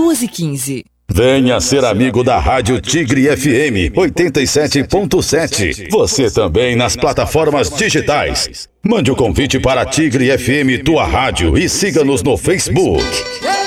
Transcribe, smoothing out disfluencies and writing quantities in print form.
2h15. Venha ser amigo da Rádio Tigre FM 87.7. Você também nas plataformas digitais. Mande o convite para Tigre FM, tua rádio, e siga-nos no Facebook.